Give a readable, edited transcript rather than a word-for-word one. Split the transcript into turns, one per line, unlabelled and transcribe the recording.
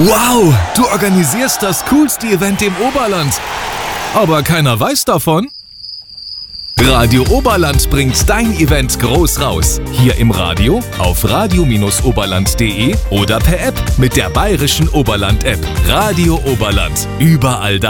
Wow, du organisierst das coolste Event im Oberland. Aber keiner weiß davon? Radio Oberland bringt dein Event groß raus. Hier im Radio, auf radio-oberland.de oder per App mit der Bayerischen Oberland-App. Radio Oberland. Überall da.